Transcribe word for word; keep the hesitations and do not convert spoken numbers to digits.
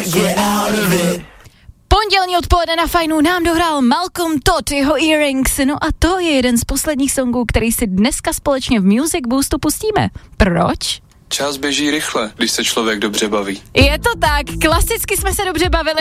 Pondělní odpoledne na Fajnu nám dohrál Malcolm Todd, jeho Earrings, no a to je jeden z posledních songů, který si dneska společně v Music Boostu pustíme. Proč? Čas běží rychle, když se člověk dobře baví. Je to tak, klasicky jsme se dobře bavili